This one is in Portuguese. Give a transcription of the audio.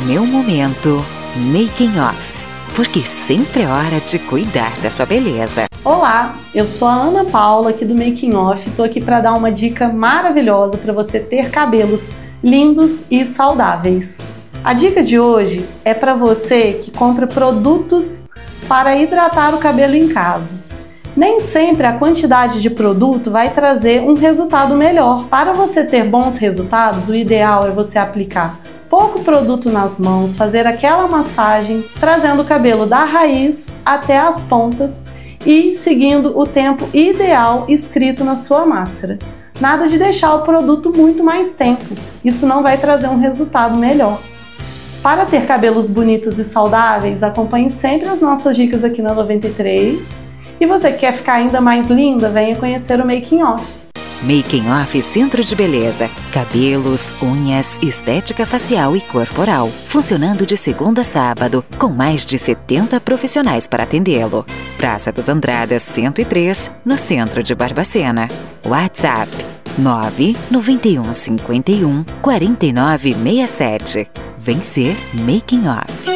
Meu momento Making Off, porque sempre é hora de cuidar da sua beleza. Olá, eu sou a Ana Paula aqui do Making Off. Estou aqui para dar uma dica maravilhosa para você ter cabelos lindos e saudáveis. A dica de hoje é para você que compra produtos para hidratar o cabelo em casa. Nem sempre a quantidade de produto vai trazer um resultado melhor. Para você ter bons resultados, o ideal é você aplicar pouco produto nas mãos, fazer aquela massagem, trazendo o cabelo da raiz até as pontas e seguindo o tempo ideal escrito na sua máscara. Nada de deixar o produto muito mais tempo, isso não vai trazer um resultado melhor. Para ter cabelos bonitos e saudáveis, acompanhe sempre as nossas dicas aqui na 93. E você que quer ficar ainda mais linda, venha conhecer o Making Off. Making Off Centro de Beleza. Cabelos, unhas, estética facial e corporal. Funcionando de segunda a sábado, com mais de 70 profissionais para atendê-lo. Praça dos Andradas 103, no centro de Barbacena. WhatsApp 99151 4967. Vem ser Making Off.